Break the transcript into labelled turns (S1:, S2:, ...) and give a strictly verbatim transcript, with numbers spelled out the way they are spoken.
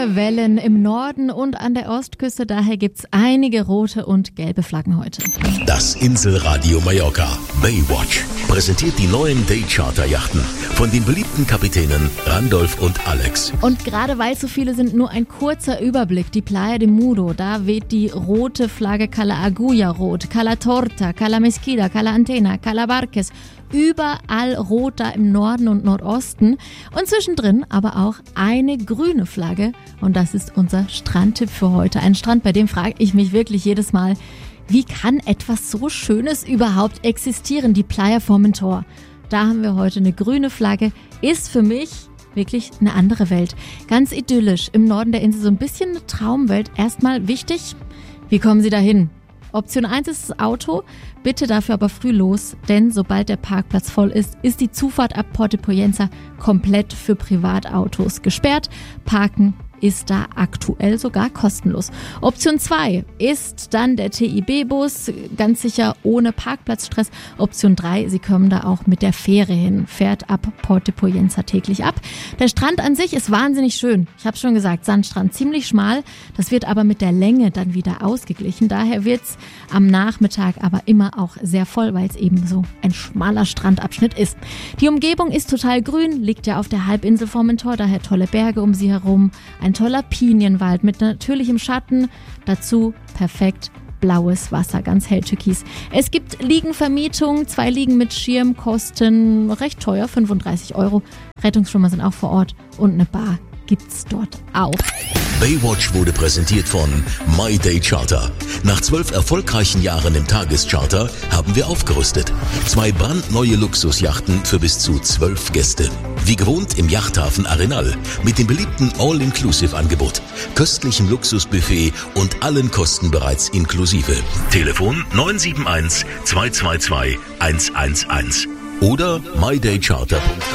S1: Hohe Wellen im Norden und an der Ostküste, daher gibt's einige rote und gelbe Flaggen heute.
S2: Das Inselradio Mallorca Baywatch präsentiert die neuen Daycharter-Yachten von den beliebten Kapitänen Randolph und Alex.
S1: Und gerade weil so viele sind, nur ein kurzer Überblick. Die Playa de Mudo, da weht die rote Flagge Cala Agulla rot, Cala Torta, Cala Mesquida, Cala Antena, Cala Barques. Überall rot da im Norden und Nordosten und zwischendrin aber auch eine grüne Flagge und das ist unser Strandtipp für heute. Ein Strand, bei dem frage ich mich wirklich jedes Mal, wie kann etwas so Schönes überhaupt existieren? Die Playa Formentor. Da haben wir heute eine grüne Flagge, ist für mich wirklich eine andere Welt. Ganz idyllisch im Norden der Insel, so ein bisschen eine Traumwelt. Erstmal wichtig, wie kommen Sie dahin? Option eins ist das Auto, bitte dafür aber früh los, denn sobald der Parkplatz voll ist, ist die Zufahrt ab Porto Pollença komplett für Privatautos gesperrt. Parken ist da aktuell sogar kostenlos. Option zwei ist dann der T I B-Bus, ganz sicher ohne Parkplatzstress. Option drei, Sie kommen da auch mit der Fähre hin, fährt ab Porto Pollença täglich ab. Der Strand an sich ist wahnsinnig schön. Ich habe schon gesagt, Sandstrand ziemlich schmal. Das wird aber mit der Länge dann wieder ausgeglichen. Daher wird's am Nachmittag aber immer auch sehr voll, weil es eben so ein schmaler Strandabschnitt ist. Die Umgebung ist total grün, liegt ja auf der Halbinsel Formentor, daher tolle Berge um sie herum. Ein toller Pinienwald mit natürlichem Schatten, dazu perfekt blaues Wasser, ganz hell türkis. Es gibt Liegenvermietung, zwei Liegen mit Schirm kosten recht teuer, fünfunddreißig Euro. Rettungsschwimmer sind auch vor Ort und eine Bar gibt's dort auch.
S2: Baywatch wurde präsentiert von My Day Charter. Nach zwölf erfolgreichen Jahren im Tagescharter haben wir aufgerüstet. Zwei brandneue Luxusjachten für bis zu zwölf Gäste. Wie gewohnt im Yachthafen Arenal mit dem beliebten All-Inclusive-Angebot, köstlichem Luxusbuffet und allen Kosten bereits inklusive. Telefon neun sieben eins, zwei zwei zwei, eins eins eins oder my day charter punkt com.